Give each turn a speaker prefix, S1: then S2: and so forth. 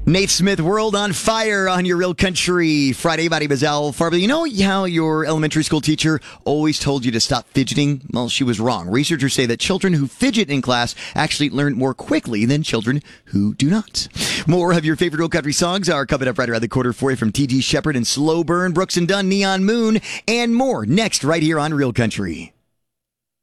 S1: Nate Smith, World on Fire on your Real Country Friday. My name is Al Farber. You know how your elementary school teacher always told you to stop fidgeting? Well, she was wrong. Researchers say that children who fidget in class actually learn more quickly than children who do not. More of your favorite Real Country songs are coming up right around the corner for you from T.G. Shepherd and Slow Burn, Brooks and Dunn, Neon Moon, and more next right here on Real Country.